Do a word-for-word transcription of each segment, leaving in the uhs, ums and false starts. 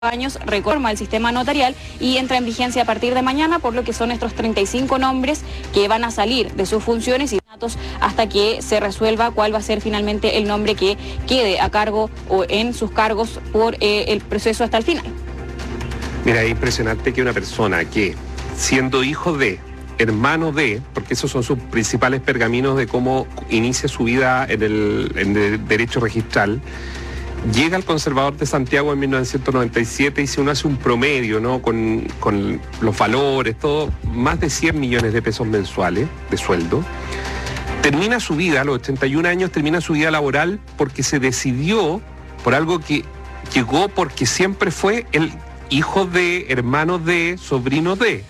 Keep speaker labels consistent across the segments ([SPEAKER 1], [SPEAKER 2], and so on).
[SPEAKER 1] años reforma el sistema notarial y entra en vigencia a partir de mañana, por lo que son estos treinta y cinco nombres que van a salir de sus funciones y datos hasta que se resuelva cuál va a ser finalmente el nombre que quede a cargo o en sus cargos por eh, el proceso hasta el final.
[SPEAKER 2] Mira, es impresionante que una persona que, siendo hijo de, hermano de, porque esos son sus principales pergaminos de cómo inicia su vida en el, en el derecho registral, llega al Conservador de Santiago en mil novecientos noventa y siete y si uno hace un promedio, ¿no? con, con los valores, todo, más de cien millones de pesos mensuales de sueldo, termina su vida, a los ochenta y un años, termina su vida laboral porque se decidió por algo que llegó porque siempre fue el hijo de, hermano de, sobrino de.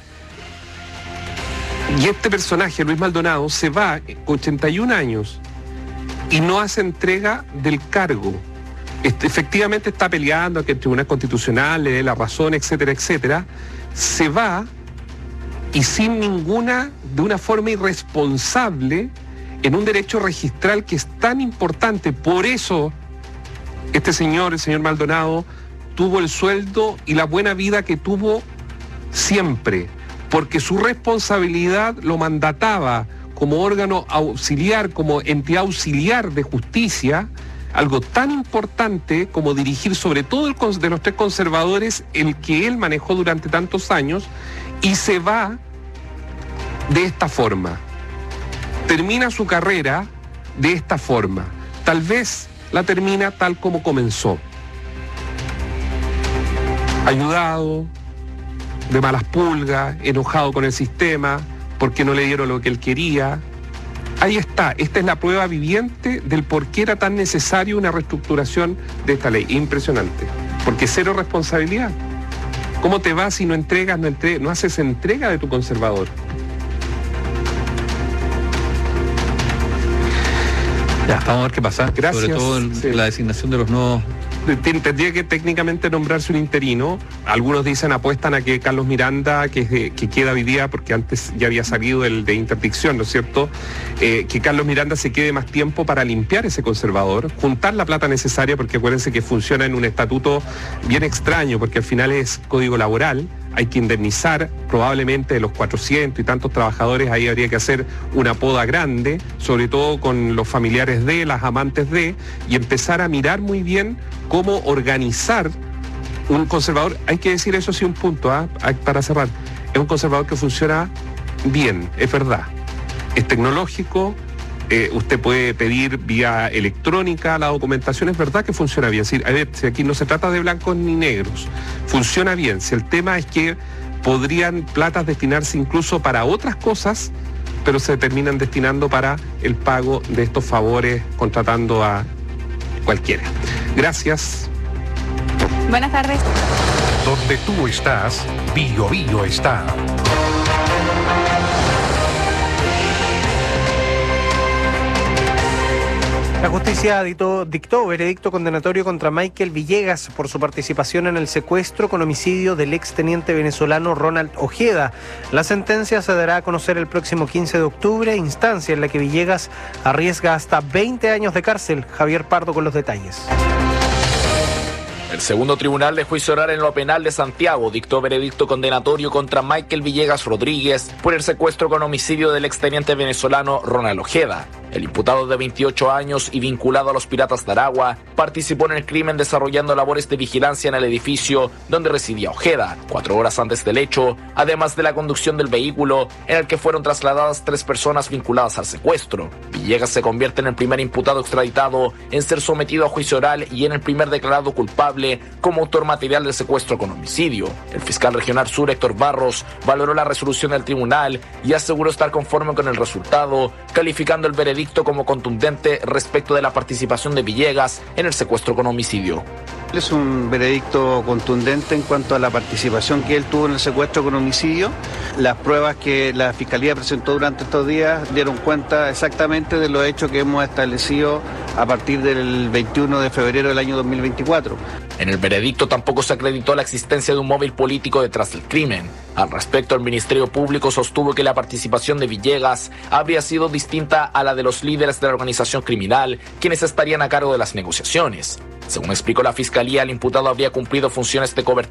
[SPEAKER 2] Y este personaje, Luis Maldonado, se va con ochenta y un años y no hace entrega del cargo. Efectivamente está peleando a que el Tribunal Constitucional le dé la razón, etcétera, etcétera, se va y sin ninguna, de una forma irresponsable, en un derecho registral que es tan importante. Por eso este señor, el señor Maldonado, tuvo el sueldo y la buena vida que tuvo siempre, porque su responsabilidad lo mandataba como órgano auxiliar, como entidad auxiliar de justicia, algo tan importante como dirigir sobre todo el de los tres conservadores, el que él manejó durante tantos años, y se va de esta forma. Termina su carrera de esta forma. Tal vez la termina tal como comenzó. Ayudado, de malas pulgas, enojado con el sistema, porque no le dieron lo que él quería. Ahí está, esta es la prueba viviente del por qué era tan necesario una reestructuración de esta ley. Impresionante, porque cero responsabilidad. ¿Cómo te vas si no entregas, no, entre, no haces entrega de tu conservador?
[SPEAKER 3] Ya, vamos a ver qué pasa.
[SPEAKER 2] Gracias.
[SPEAKER 3] Sobre todo en sí. La designación de los nuevos.
[SPEAKER 2] Tendría que técnicamente nombrarse un interino. Algunos dicen, apuestan a que Carlos Miranda, que, que queda hoy día, porque antes ya había salido el de interdicción, ¿no es cierto? Eh, que Carlos Miranda se quede más tiempo para limpiar ese conservador, juntar la plata necesaria, porque acuérdense que funciona en un estatuto bien extraño, porque al final es código laboral. Hay que indemnizar probablemente de los cuatrocientos y tantos trabajadores, ahí habría que hacer una poda grande, sobre todo con los familiares de, las amantes de, y empezar a mirar muy bien cómo organizar un conservador. Hay que decir eso sí un punto, ¿eh? Para cerrar, es un conservador que funciona bien, es verdad, es tecnológico. Eh, usted puede pedir vía electrónica la documentación, es verdad que funciona bien. Si, a ver, si aquí no se trata de blancos ni negros, funciona bien. Si el tema es que podrían platas destinarse incluso para otras cosas, pero se terminan destinando para el pago de estos favores contratando a cualquiera. Gracias.
[SPEAKER 1] Buenas tardes.
[SPEAKER 4] Donde tú estás, Bio Bio está.
[SPEAKER 5] La justicia dictó, dictó veredicto condenatorio contra Michael Villegas por su participación en el secuestro con homicidio del exteniente venezolano Ronald Ojeda. La sentencia se dará a conocer el próximo quince de octubre, instancia en la que Villegas arriesga hasta veinte años de cárcel. Javier Pardo con los detalles.
[SPEAKER 6] El segundo tribunal de juicio oral en lo penal de Santiago dictó veredicto condenatorio contra Michael Villegas Rodríguez por el secuestro con homicidio del exteniente venezolano Ronald Ojeda. El imputado de veintiocho años y vinculado a los Piratas de Aragua participó en el crimen desarrollando labores de vigilancia en el edificio donde residía Ojeda, cuatro horas antes del hecho, además de la conducción del vehículo en el que fueron trasladadas tres personas vinculadas al secuestro. Villegas se convierte en el primer imputado extraditado en ser sometido a juicio oral y en el primer declarado culpable como autor material del secuestro con homicidio. El fiscal regional sur, Héctor Barros, valoró la resolución del tribunal y aseguró estar conforme con el resultado, calificando el veredicto como contundente respecto de la participación de Villegas en el secuestro con homicidio.
[SPEAKER 7] Es un veredicto contundente en cuanto a la participación que él tuvo en el secuestro con homicidio. Las pruebas que la Fiscalía presentó durante estos días dieron cuenta exactamente de los hechos que hemos establecido a partir del veintiuno de febrero del año dos mil veinticuatro.
[SPEAKER 6] En el veredicto tampoco se acreditó la existencia de un móvil político detrás del crimen. Al respecto, el Ministerio Público sostuvo que la participación de Villegas habría sido distinta a la de los líderes de la organización criminal, quienes estarían a cargo de las negociaciones. Según explicó la Fiscalía, el imputado habría cumplido funciones de cobertura